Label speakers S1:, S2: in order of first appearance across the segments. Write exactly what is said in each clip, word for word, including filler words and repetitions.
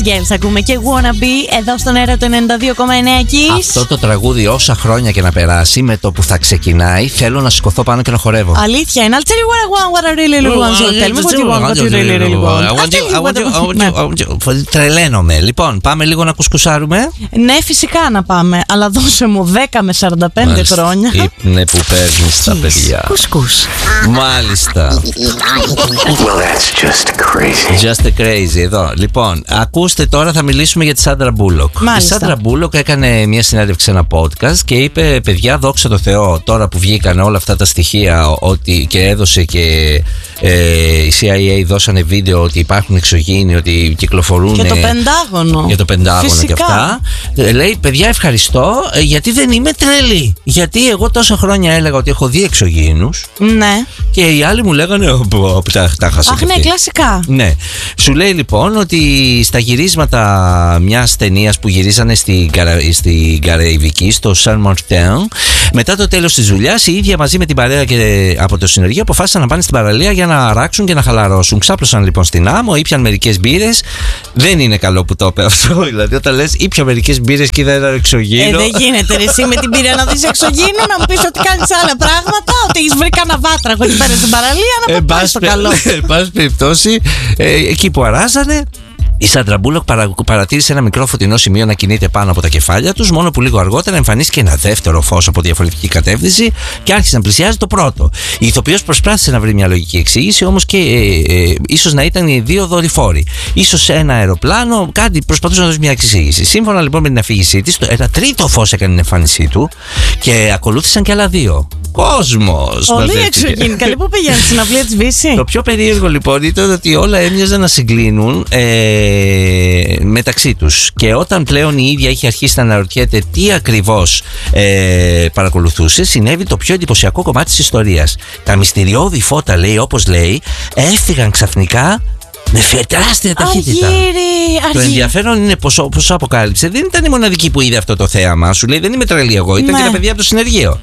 S1: Spice Girls ακούμε και Wanna Be εδώ στον αέρα του ενενήντα δύο κόμμα εννέα Kiss.
S2: Αυτό το τραγούδι, όσα χρόνια και να περάσει, με το που θα ξεκινάει, θέλω να σηκωθώ πάνω και να χορεύω.
S1: Αλήθεια είναι. I'll tell you what I want, what I really, really want. So tell me what you want, what you really, really want.
S2: I want you. Τρελαίνομαι. Λοιπόν, πάμε λίγο να κουσκουσάρουμε.
S1: Ναι, φυσικά να πάμε. Αλλά δώσε μου δέκα με σαράντα πέντε χρόνια.
S2: Ύπνε που παίρνεις τα παιδιά.
S1: Κουσκούς.
S2: Μάλιστα.
S3: Well, that's just crazy.
S2: Just crazy εδώ. Λοιπόν, ακούστε τώρα, θα μιλήσουμε για τη Σάντρα Μπούλοκ. Η Σάντρα Μπούλοκ έκανε μια συνέντευξη σε ένα podcast και είπε: παιδιά, δόξα τω Θεώ, τώρα που βγήκαν όλα αυτά τα στοιχεία ότι και έδωσε και ε, η σι άι έι δώσανε βίντεο ότι υπάρχουν εξωγήινοι, ότι κυκλοφορούν.
S1: Για το Πεντάγωνο.
S2: Για το Πεντάγωνο.
S1: Φυσικά.
S2: Και αυτά. Λέει: παιδιά, ευχαριστώ, γιατί δεν είμαι τρελή. Γιατί εγώ τόσα χρόνια έλεγα ότι έχω δει εξωγήινους.
S1: Ναι.
S2: Και οι άλλοι μου λέγανε: Ω, τα, τα χάσα.
S1: Αχ, ναι, κλασικά.
S2: Ναι. Σου λέει λοιπόν ότι στα γυρίσματα μιας ταινίας που γυρίζανε στην Καρα... στη Καραϊβική, στο Σαν Μαρτέν, μετά το τέλος της δουλειάς, η ίδια μαζί με την παρέα και από το συνεργείο αποφάσισαν να πάνε στην παραλία για να αράξουν και να χαλαρώσουν. Ξάπλωσαν λοιπόν στην άμμο, ήπιαν μερικές μπύρες. Δεν είναι καλό που το είπε αυτό. Δηλαδή, όταν λες ήπια μερικές μπύρες και είδα ένα εξωγήινο.
S1: Ε, δεν γίνεται ρε, εσύ με την μπύρα να δεις εξωγήινο, να μου πεις ότι κάνεις άλλα πράγματα, ότι έχεις βρει κανένα βάτραχο εκεί πέρα στην παραλία, να πω πάει στο καλό.
S2: Εν πάση περιπτώσει, ε, εκεί που αράζανε, η Σάντρα Μπούλοκ παρα, παρατήρησε ένα μικρό φωτεινό σημείο να κινείται πάνω από τα κεφάλια τους, μόνο που λίγο αργότερα εμφανίστηκε ένα δεύτερο φως από διαφορετική κατεύθυνση και άρχισε να πλησιάζει το πρώτο. Η ηθοποιός προσπάθησε να βρει μια λογική εξήγηση, όμως και ε, ε, ίσως να ήταν οι δύο δορυφόροι. Ίσως ένα αεροπλάνο, κάτι προσπαθούσε να δώσει μια εξήγηση. Σύμφωνα λοιπόν με την αφήγησή της, ένα τρίτο φως έκανε την εμφάνισή του και ακολούθησαν και άλλα δύο. Κόσμος!
S1: Όλοι εξωγήινοι. Καλή που πήγαινε στην αυλία της Βύση.
S2: Το πιο περίεργο λοιπόν ήταν ότι όλα έμοιαζαν να συγκλίνουν ε, μεταξύ τους. Και όταν πλέον η ίδια είχε αρχίσει να αναρωτιέται τι ακριβώς ε, παρακολουθούσε, συνέβη το πιο εντυπωσιακό κομμάτι της ιστορίας. Τα μυστηριώδη φώτα, λέει, όπως λέει, έφυγαν ξαφνικά με τεράστια ταχύτητα.
S1: Αργύρι,
S2: το
S1: αργύρι.
S2: ενδιαφέρον είναι πως, πως αποκάλυψε. Δεν ήταν η μοναδική που είδε αυτό το θέαμα. Σου λέει: δεν είμαι τρελή εγώ, ήταν
S1: ναι.
S2: και τα παιδιά από το συνεργείο.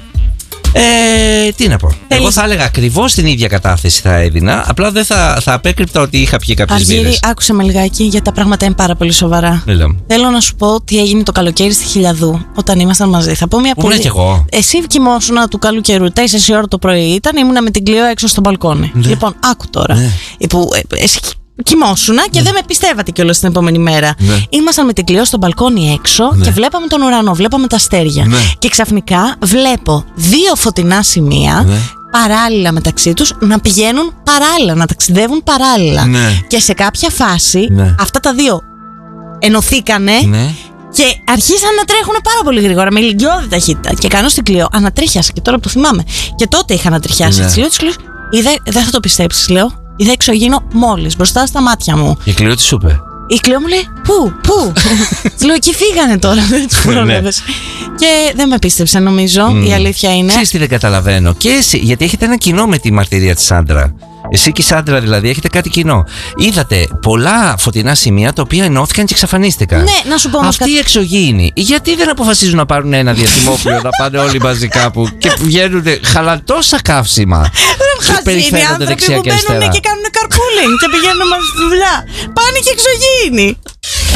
S2: Ε, τι να πω.
S1: Θέλεις...
S2: Εγώ θα έλεγα ακριβώς την ίδια κατάθεση θα έδινα. Απλά δεν θα, θα απέκρυπτα ότι είχα πιει κάποιες
S1: Αργύρι,
S2: μπύρες.
S1: άκουσε με λιγάκι, γιατί τα πράγματα είναι πάρα πολύ σοβαρά.
S2: Έλα.
S1: Θέλω να σου πω τι έγινε το καλοκαίρι στη Χιλιαδού όταν ήμασταν μαζί. Θα πω μια πολύ.
S2: Κι εγώ.
S1: Εσύ κοιμόσουνα του καλού καιρού. τέσσερις η ώρα το πρωί ήταν, ήμουνα με την Κλειό έξω στο μπαλκόνι.
S2: Ναι.
S1: Λοιπόν, άκου τώρα.
S2: Ναι.
S1: Που, ε, εσύ κοιμόσουνα και ναι. δεν με πιστεύατε κιόλας την επόμενη μέρα.
S2: Ναι.
S1: Ήμασταν με την Κλειό στο μπαλκόνι έξω ναι. και βλέπαμε τον ουρανό, βλέπαμε τα αστέρια. Ναι. Και ξαφνικά βλέπω δύο φωτεινά σημεία. Ναι. Παράλληλα μεταξύ τους να πηγαίνουν παράλληλα, να ταξιδεύουν παράλληλα. Ναι. Και σε κάποια φάση ναι. αυτά τα δύο ενωθήκανε ναι. και αρχίσαν να τρέχουν πάρα πολύ γρήγορα με ηλικιώδη ταχύτητα. Και κάνω στην Κλειό, ανατρίχιασα και τώρα που θυμάμαι. Και τότε είχα ανατριχιάσει. Ναι. Της λέω, της λέω, είδα, δεν θα το πιστέψεις, λέω. Είδα εξωγήινο μόλις μπροστά στα μάτια μου.
S2: Η Κλειό τι σου είπε?
S1: Η Κλειό μου λέει: Πού, πού? Της λέω: εκεί φύγανε τώρα. Δεν τους προλάβες. Και δεν με πίστεψε, νομίζω. Mm. Η αλήθεια είναι.
S2: Ξέρεις τι δεν καταλαβαίνω. Και εσύ, γιατί έχετε ένα κοινό με τη μαρτυρία της Σάντρα. Εσύ και η Σάντρα δηλαδή έχετε κάτι κοινό. Είδατε πολλά φωτεινά σημεία τα οποία ενώθηκαν και εξαφανίστηκαν.
S1: Ναι, να σου πω όμως.
S2: Αυτοί οι εξωγήινοι, γιατί δεν αποφασίζουν να πάρουν ένα διαστημόπλαιο να πάνε όλοι μαζί κάπου και βγαίνουν χαλατόσα καύσιμα.
S1: Δεν χαζίνοι άνθρωποι που μπαίνουν και κάνουν καρπούλινγκ και πηγαίνουν μαζί στη δουλειά. Πάνε και εξωγήινοι.